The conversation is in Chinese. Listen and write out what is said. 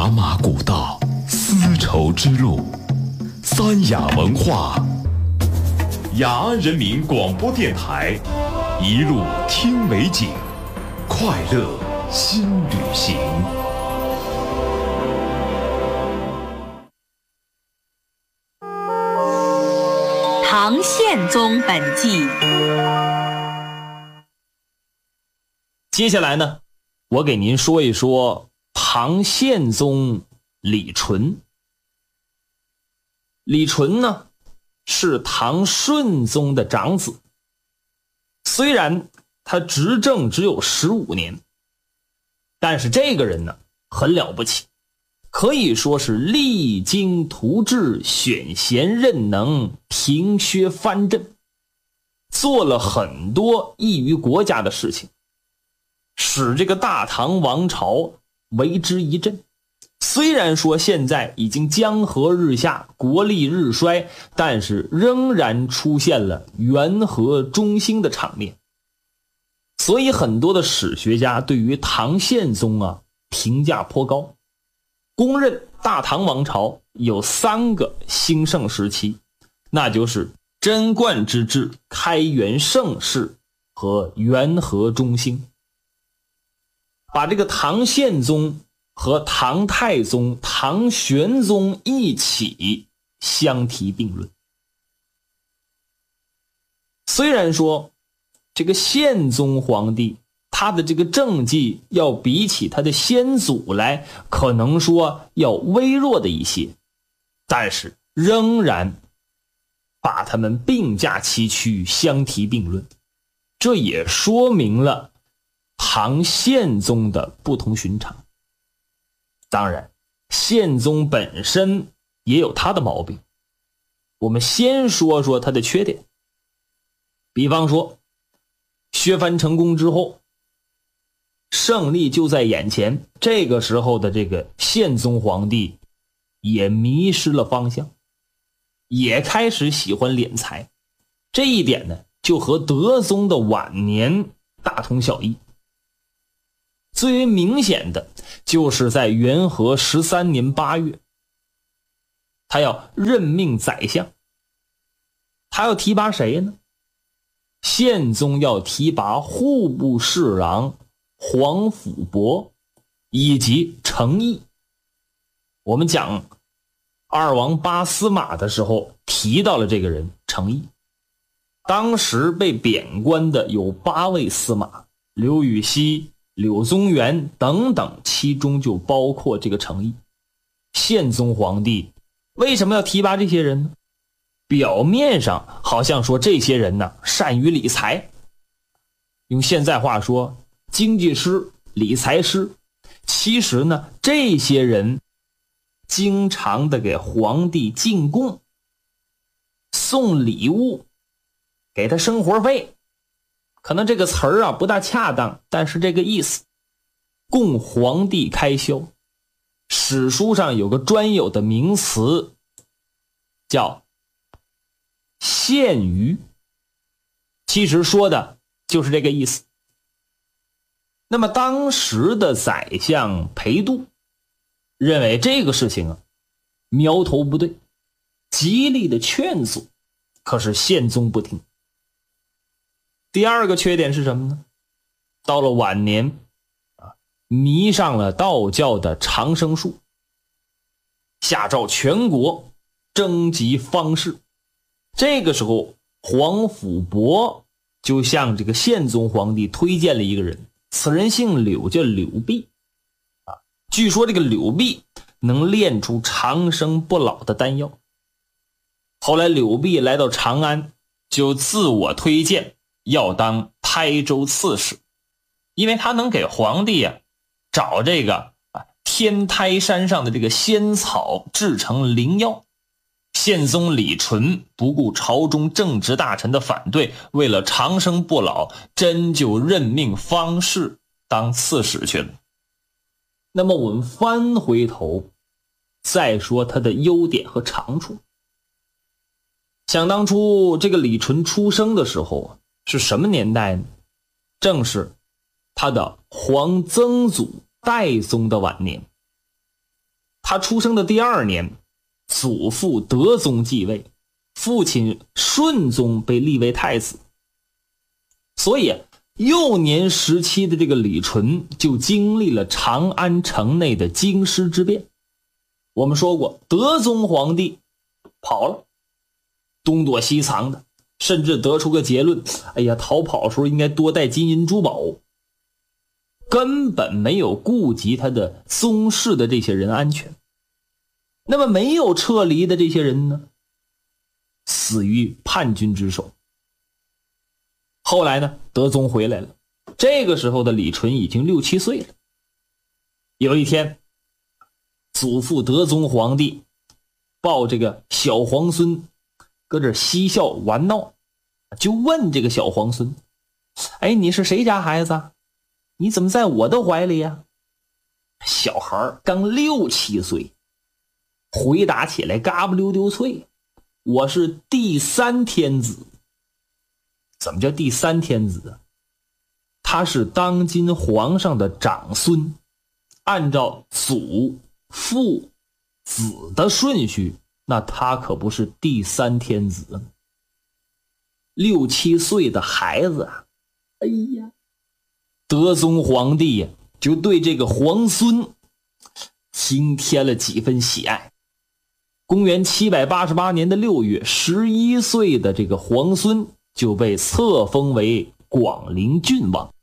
茶马古道，丝绸之路，三雅文化，雅安人民广播电台，一路听美景，快乐新旅行。 唐宪宗本纪。 接下来呢，我给您说一说唐宪宗李纯。李纯呢，是唐顺宗的长子。虽然他执政只有15年，但是这个人呢，很了不起，可以说是励精图治，选贤任能，平削藩镇，做了很多益于国家的事情，使这个大唐王朝为之一振。虽然说现在已经江河日下，国力日衰，但是仍然出现了元和中兴的场面。所以很多的史学家对于唐宪宗评价颇高，公认大唐王朝有3个兴盛时期，那就是贞观之治、开元盛世和元和中兴。把这个唐宪宗和唐太宗、唐玄宗一起相提并论。虽然说这个宪宗皇帝他的这个政绩要比起他的先祖来可能说要微弱的一些，但是仍然把他们并驾齐驱，相提并论。这也说明了唐宪宗的不同寻常。当然，宪宗本身也有他的毛病。我们先说说他的缺点。比方说，削藩成功之后，胜利就在眼前，这个时候的这个宪宗皇帝也迷失了方向，也开始喜欢敛财。这一点呢，就和德宗的晚年大同小异。最为明显的就是在元和13年8月，他要任命宰相。他要提拔谁呢？宪宗要提拔户部侍郎黄甫伯以及程颐。我们讲二王八司马的时候提到了这个人程颐。当时被贬官的有8位司马，刘禹锡、柳宗元等等，其中就包括这个程颐。宪宗皇帝为什么要提拔这些人呢？表面上好像说这些人呢善于理财，用现在话说经济师、理财师。其实呢，这些人经常的给皇帝进贡，送礼物，给他生活费。可能这个词儿不大恰当，但是这个意思，供皇帝开销。史书上有个专有的名词叫献余，其实说的就是这个意思。那么当时的宰相裴度认为这个事情苗头不对，极力的劝阻，可是宪宗不听。第二个缺点是什么呢？到了晚年迷上了道教的长生术，下诏全国征集方士。这个时候黄甫伯就向这个宪宗皇帝推荐了一个人，此人姓柳，叫柳弼。据说这个柳弼能炼出长生不老的丹药。后来柳弼来到长安，就自我推荐要当台州刺史，因为他能给皇帝找这个天台山上的这个仙草制成灵药。宪宗李纯不顾朝中正直大臣的反对，为了长生不老，真就任命方士当刺史去了。那么我们翻回头再说他的优点和长处。想当初这个李纯出生的时候是什么年代呢？正是他的皇曾祖代宗的晚年。 他出生的第2年，祖父德宗继位，父亲顺宗被立为太子。所以幼年时期的这个李纯就经历了长安城内的京师之变。我们说过，德宗皇帝跑了，东躲西藏的，甚至得出个结论，哎呀，逃跑的时候应该多带金银珠宝，根本没有顾及他的宗室的这些人安全。那么没有撤离的这些人呢，死于叛军之手。后来呢，德宗回来了，这个时候的李纯已经6、7岁了。有一天，祖父德宗皇帝抱这个小皇孙搁这嬉笑玩闹，就问这个小皇孙，哎，你是谁家孩子？你怎么在我的怀里呀？小孩刚6、7岁，回答起来嘎不溜丢脆，我是第3天子。怎么叫第3天子啊？他是当今皇上的长孙，按照祖父子的顺序，那他可不是第3天子。6、7岁的孩子啊，哎呀，德宗皇帝呀，就对这个皇孙增添了几分喜爱。公元788年的6月，11岁的这个皇孙就被册封为广陵郡王。